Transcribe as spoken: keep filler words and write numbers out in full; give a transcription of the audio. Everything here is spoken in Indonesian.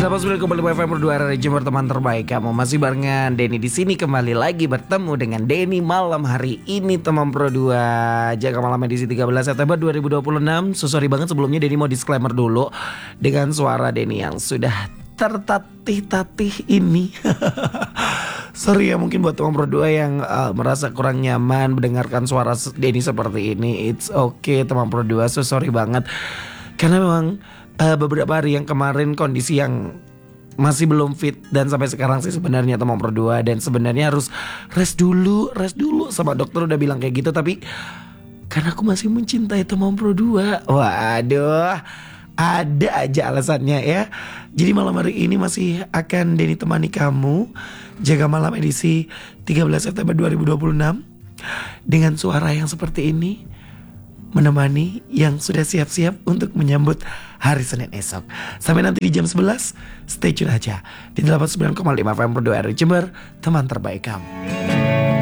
delapan puluh sembilan koma lima F M berdua R R Jember, teman terbaik kamu. Masih barengan Denny di sini, kembali lagi bertemu dengan Denny malam hari ini, teman Pro dua. Jaga malam edisi tiga belas September dua ribu dua puluh enam. So sorry banget sebelumnya, Denny mau disclaimer dulu dengan suara Denny yang sudah tertatih-tatih ini. Sorry ya, mungkin buat teman Pro dua yang uh, merasa kurang nyaman mendengarkan suara Denny seperti ini. It's okay teman Pro dua, so sorry banget. Karena memang uh, beberapa hari yang kemarin kondisi yang masih belum fit, dan sampai sekarang sih sebenarnya teman Pro dua, dan sebenarnya harus rest dulu, rest dulu sama dokter udah bilang kayak gitu, tapi karena aku masih mencintai teman Pro dua. Waduh, ada aja alasannya ya. Jadi malam hari ini masih akan Denny temani kamu jaga malam edisi tiga belas September dua ribu dua puluh enam dengan suara yang seperti ini, menemani yang sudah siap-siap untuk menyambut hari Senin esok. Sampai nanti di jam sebelas, stay tune aja di delapan puluh sembilan koma lima F M berdua R R Jember, teman terbaik kamu.